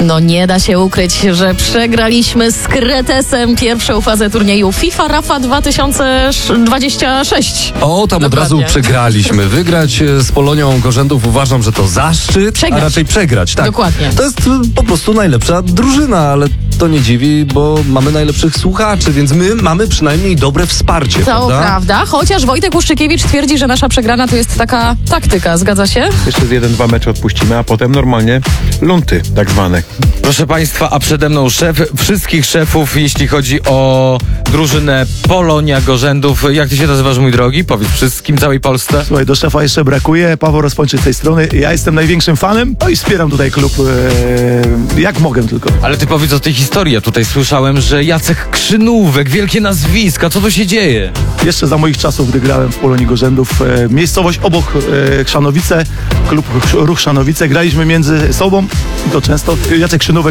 No nie da się ukryć, że przegraliśmy z Kretesem pierwszą fazę turnieju FIFA Rafa 2026. O, tam od razu przegraliśmy. Wygrać z Polonią Gorzędów uważam, że to zaszczyt, Przegrać. a raczej przegrać. Tak. Dokładnie. To jest po prostu najlepsza drużyna, ale to nie dziwi, bo mamy najlepszych słuchaczy, więc my mamy przynajmniej dobre wsparcie, To prawda, chociaż Wojtek Łuszczykiewicz twierdzi, że nasza przegrana to jest taka taktyka, zgadza się? Jeszcze z 1-2 mecze odpuścimy, a potem normalnie lunty tak zwane. Proszę Państwa, a przede mną szef wszystkich szefów, jeśli chodzi o drużynę Polonia Gorzędów. Jak ty się nazywasz, mój drogi? Powiedz wszystkim, całej Polsce. Słuchaj, do szefa jeszcze brakuje. Paweł Rozpończy z tej strony. Ja jestem największym fanem, no i wspieram tutaj klub jak mogę tylko. Ale ty powiedz o tej historii. Ja tutaj słyszałem, że Jacek Krzynówek, wielkie nazwiska. Co tu się dzieje? Jeszcze za moich czasów, gdy grałem w Polonii Gorzędów, miejscowość obok Chrzanowice, klub Ruch Chrzanowice, graliśmy między sobą i to często. Jacek Krzynówek